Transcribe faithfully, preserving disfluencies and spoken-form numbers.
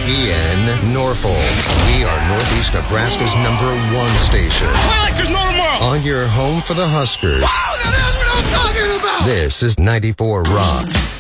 in Norfolk. We are Northeast Nebraska's number one station. Play like there's no tomorrow. On your home for the Huskers. Wow, that is what I'm talking about. This is ninety-four Rock.